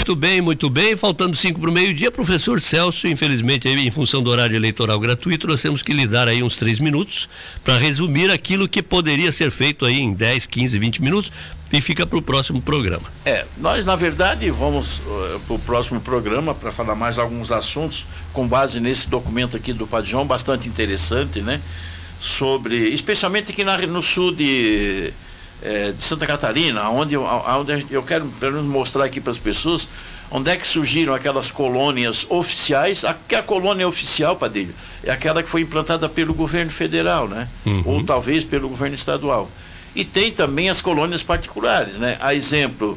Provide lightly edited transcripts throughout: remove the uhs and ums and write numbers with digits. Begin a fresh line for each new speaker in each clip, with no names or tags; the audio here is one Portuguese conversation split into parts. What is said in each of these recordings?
Muito bem. Faltando 5 para o meio-dia, professor Celso, infelizmente, aí, em função do horário eleitoral gratuito, nós temos que lhe dar aí uns 3 minutos para resumir aquilo que poderia ser feito aí em 10, 15, 20 minutos e fica para o próximo programa.
Nós, na verdade, vamos para o próximo programa para falar mais alguns assuntos com base nesse documento aqui do Padre João, bastante interessante, né? Sobre, especialmente aqui no sul de Santa Catarina, onde eu quero pelo menos mostrar aqui para as pessoas onde é que surgiram aquelas colônias oficiais. A colônia oficial, Padilha, é aquela que foi implantada pelo governo federal, né? Ou talvez pelo governo estadual. E tem também as colônias particulares, né? A exemplo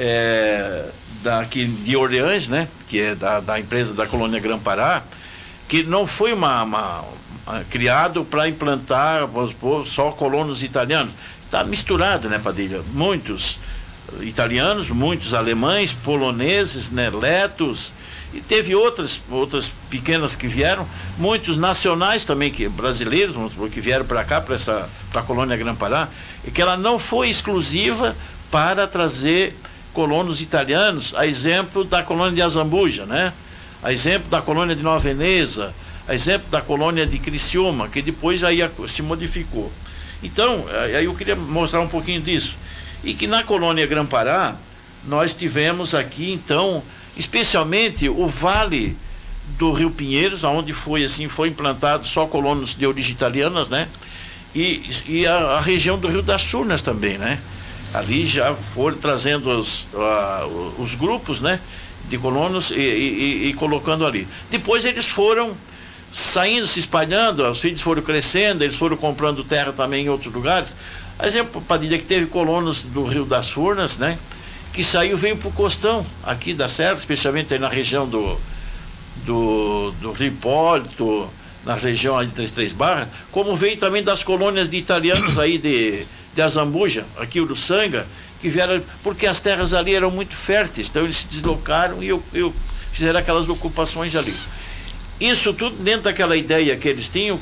daqui de Orleans, né? Que é da empresa da colônia Grã-Pará, que não foi criado para implantar, vamos supor, só colonos italianos. Está misturado, né, Padilha? Muitos italianos, muitos alemães, poloneses, né, letos, e teve outras pequenas que vieram, muitos nacionais também, brasileiros, que vieram para cá, para a colônia Grã-Pará, e que ela não foi exclusiva para trazer colonos italianos, a exemplo da colônia de Azambuja, né? A exemplo da colônia de Nova Veneza, a exemplo da colônia de Criciúma, que depois aí se modificou. Então, aí eu queria mostrar um pouquinho disso. E que na colônia Grã-Pará, nós tivemos aqui, então, especialmente o vale do Rio Pinheiros, onde foi implantado só colonos de origem italiana, né? E a região do Rio das Furnas também, né? Ali já foram trazendo os grupos, né, de colonos e colocando ali. Depois eles foram saindo, se espalhando, os filhos foram crescendo, eles foram comprando terra também em outros lugares. Por exemplo, Padilha, que teve colonos do Rio das Furnas, né, que veio para o costão aqui da Serra, especialmente aí na região do Rio Hipólito, na região aí de Três Barras, como veio também das colônias de italianos aí de Azambuja, aqui Uruçanga, que vieram, porque as terras ali eram muito férteis, então eles se deslocaram e fizeram aquelas ocupações ali. Isso tudo dentro daquela ideia que eles tinham,